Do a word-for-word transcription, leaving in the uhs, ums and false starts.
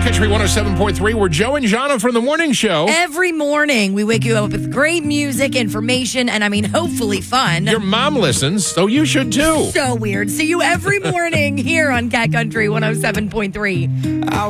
Country one oh seven point three. We're Joe and Jana from the morning show. Every morning, we wake you up with great music, information, and I mean, hopefully fun. Your mom listens, so you should too. So weird. See you every morning here on Cat Country one oh seven point three.